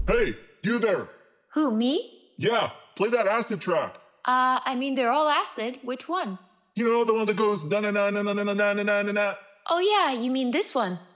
Hey, you there. Who, me? Yeah, play that acid track. I mean, they're all acid. Which one? You know, the one that goes na na na na na na na na na na. Oh, yeah, you mean this one.